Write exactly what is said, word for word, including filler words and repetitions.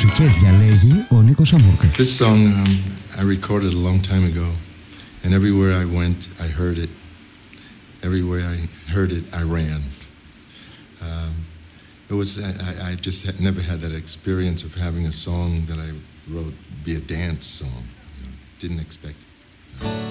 μουσικές διαλέγει ο Νίκος Σαμούρκα. This song um, I recorded a long time ago, and everywhere I went, I heard it. Everywhere I heard it, I ran. Um, it was I, I just had never had that experience of having a song that I wrote be a dance song. You know, didn't expect it.